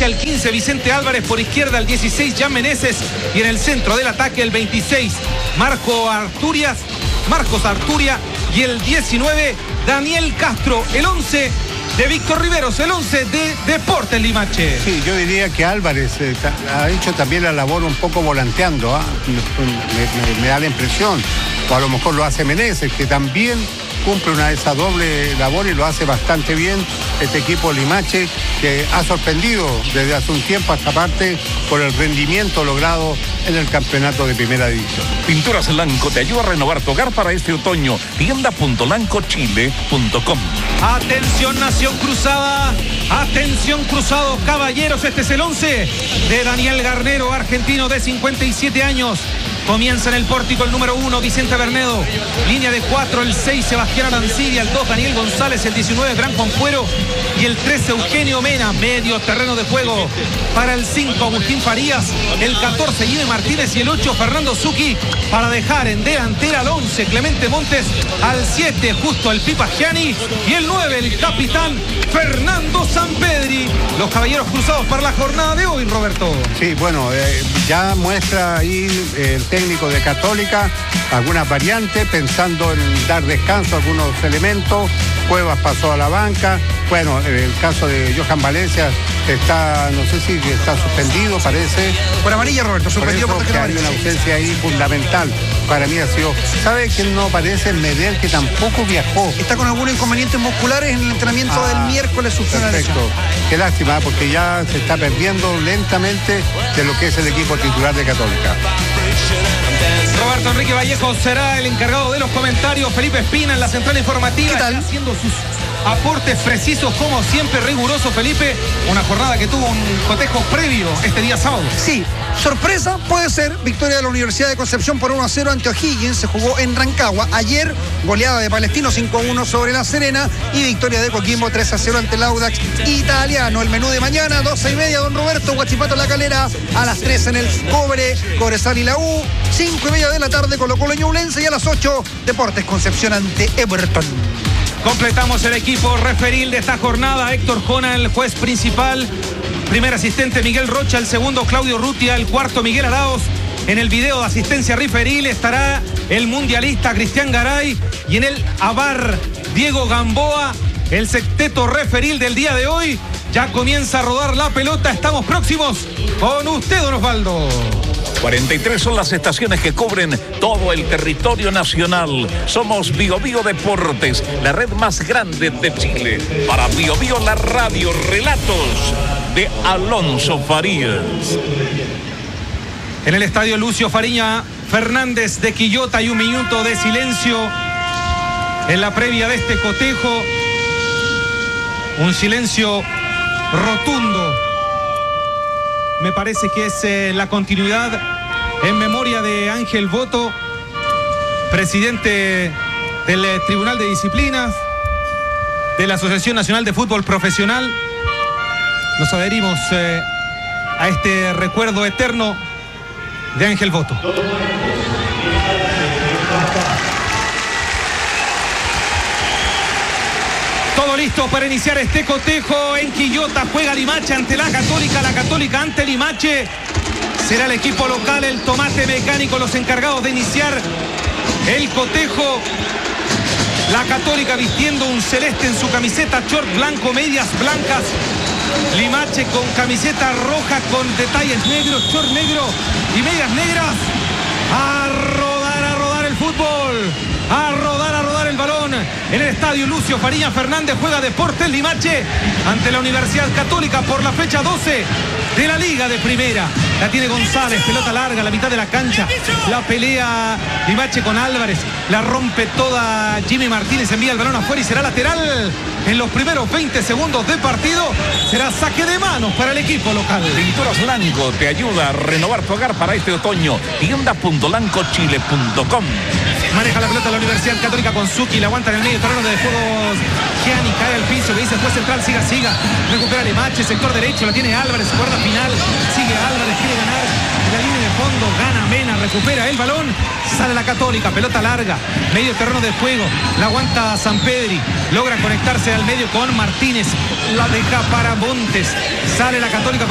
derecha el 15, Vicente Álvarez. Por izquierda el 16, Jan Meneses. Y en el centro del ataque el 26, Marcos Arturia. Y el 19, Daniel Castro. El 11 de Víctor Riveros, el 11 de Deportes Limache. Sí, yo diría que Álvarez ha hecho también la labor un poco volanteando, me da la impresión. O a lo mejor lo hace Meneses, que también cumple esa doble labor y lo hace bastante bien este equipo Limache, que ha sorprendido desde hace un tiempo a esta parte por el rendimiento logrado en el campeonato de primera división. Pinturas Lanco te ayuda a renovar tu hogar para este otoño. Tienda.lancochile.com. Atención, Nación Cruzada. Atención, Cruzados, caballeros. Este es el 11 de Daniel Garnero, argentino de 57 años. Comienza en el pórtico el número 1, Vicente Bernedo. Línea de 4, el 6, Sebastián Arancibia. El 2, Daniel González. El 19, Branco Ampuero. Y el 13, Eugenio Mena. Medio terreno de juego para el 5, Agustín Farías. El 14, Jimmy Martínez. Y el 8, Fernando Zucchi. Para dejar en delantera al 11, Clemente Montes. Al 7, justo el Pipa Gianni. Y el 9, el capitán Fernando Sampedri. Los caballeros cruzados para la jornada de hoy, Roberto. Sí, bueno, ya muestra ahí el técnico de Católica algunas variantes, pensando en dar descanso a algunos elementos. Cuevas pasó a la banca. Bueno, el caso de Johan Valencia está, no sé si está suspendido, parece. Por amarilla, Roberto, suspendido por tarjeta amarilla. Hay una ausencia ahí fundamental. Para mí ha sido. ¿Sabe quién no aparece? Medel, que tampoco viajó. Está con algunos inconvenientes musculares en el entrenamiento del miércoles. Perfecto. Qué lástima, porque ya se está perdiendo lentamente de lo que es el equipo titular de Católica. Roberto Enrique Vallejo será el encargado de los comentarios. Felipe Espina en la central informativa. ¿Qué tal? Haciendo sus aportes precisos, como siempre, riguroso, Felipe. Una jornada que tuvo un cotejo previo este día sábado. Sí, sorpresa puede ser. Victoria de la Universidad de Concepción por 1-0 ante O'Higgins. Se jugó en Rancagua. Ayer, goleada de Palestino 5-1 sobre La Serena. Y victoria de Coquimbo 3-0 ante el Audax Italiano. El menú de mañana, 12:30, don Roberto. Huachipato La Calera. A las 3 en el Cobresal y la U. 5:30 de la tarde, Colo-Colo Ñublense. Y a las 8, Deportes Concepción ante Everton. Completamos el equipo referil de esta jornada. Héctor Jona, el juez principal. Primer asistente, Miguel Rocha. El segundo, Claudio Rutia. El cuarto, Miguel Arauz. En el video de asistencia referil estará el mundialista Cristian Garay. Y en el AVAR, Diego Gamboa. El sexteto referil del día de hoy. Ya comienza a rodar la pelota. Estamos próximos con usted, don Osvaldo. 43 son las estaciones que cubren todo el territorio nacional. Somos Bio Bio Deportes, la red más grande de Chile. Para Bio Bio, la radio, relatos de Alonso Farías. En el estadio Lucio Fariña Fernández de Quillota hay un minuto de silencio en la previa de este cotejo. Un silencio rotundo. Me parece que es la continuidad en memoria de Ángel Boto, presidente del Tribunal de Disciplinas de la Asociación Nacional de Fútbol Profesional. Nos adherimos a este recuerdo eterno de Ángel Boto. Todo listo para iniciar este cotejo en Quillota. Juega Limache ante la Católica ante Limache. Será el equipo local, el Tomate Mecánico, los encargados de iniciar el cotejo. La Católica vistiendo un celeste en su camiseta, short blanco, medias blancas. Limache con camiseta roja con detalles negros, short negro y medias negras. A rodar el fútbol. A rodar el balón en el estadio Lucio Fariña Fernández. Juega Deportes Limache ante la Universidad Católica por la fecha 12 de la Liga de Primera. La tiene González, pelota larga, la mitad de la cancha. La pelea Limache con Álvarez. La rompe toda Jimmy Martínez, envía el balón afuera y será lateral. En los primeros 20 segundos de partido será saque de manos para el equipo local. Pinturas Lanco te ayuda a renovar tu hogar para este otoño. Tienda.lancochile.com. Maneja la pelota la Universidad Católica con Zucchi, la aguanta en el medio terreno de juego. Gianni cae al piso, le dice juez central, siga. Recupera Limache, sector derecho, la tiene Álvarez, cuerda final. Sigue Álvarez, quiere ganar la línea de fondo, gana Mena, recupera el balón. Sale la Católica, pelota larga, medio terreno de juego. La aguanta Sampedri, logra conectarse al medio con Martínez. La deja para Montes. Sale la Católica.